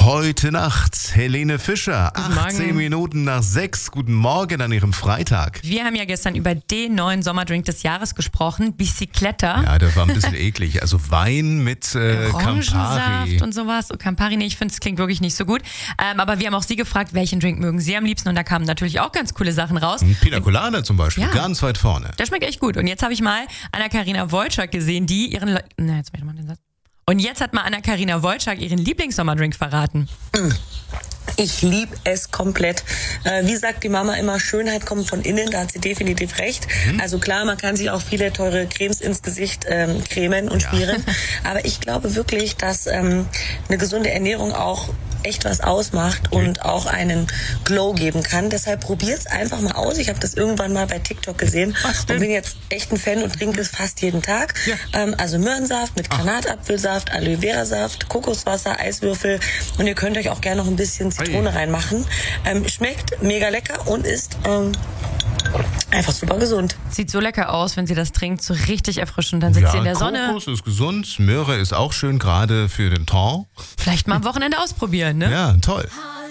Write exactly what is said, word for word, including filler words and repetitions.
Heute Nacht Helene Fischer, Guten achtzehn Morgen. Minuten nach sechs. Guten Morgen an Ihrem Freitag. Wir haben ja gestern über den neuen Sommerdrink des Jahres gesprochen, Bicicletta. Ja, der war ein bisschen eklig. Also Wein mit äh, Campari. Orangensaft und sowas. Oh, Campari, nee, ich finde, es klingt wirklich nicht so gut. Ähm, aber wir haben auch Sie gefragt, welchen Drink mögen Sie am liebsten? Und da kamen natürlich auch ganz coole Sachen raus. Pina Colada zum Beispiel, Ja. ganz weit vorne. Der schmeckt echt gut. Und jetzt habe ich mal Anna-Karina Wojcik gesehen, die ihren... Le- Na, jetzt mal den Satz. Und jetzt hat mal Anna-Karina Wojcik ihren Lieblingssommerdrink verraten. Ich liebe es komplett. Äh, wie sagt die Mama immer, Schönheit kommt von innen, da hat sie definitiv recht. Mhm. Also klar, man kann sich auch viele teure Cremes ins Gesicht ähm, cremen und Ja. schmieren. Aber ich glaube wirklich, dass ähm, eine gesunde Ernährung auch echt was ausmacht Okay. und auch einen Glow geben kann. Deshalb probiert's einfach mal aus. Ich habe das irgendwann mal bei TikTok gesehen Was denn? und bin jetzt echt ein Fan und trinke es fast jeden Tag. Ja. Ähm, also Möhrensaft mit Granatapfelsaft, Aloe Vera Saft, Kokoswasser, Eiswürfel und ihr könnt euch auch gerne noch ein bisschen Zitrone Ei. reinmachen. Ähm, schmeckt mega lecker und ist ähm, einfach super gesund. Sieht so lecker aus, wenn sie das trinkt, so richtig erfrischend. Dann sitzt sie in der Sonne. Kokos ist gesund, Möhre ist auch schön, gerade für den Ton. Vielleicht mal am Wochenende ausprobieren, ne? Ja, toll.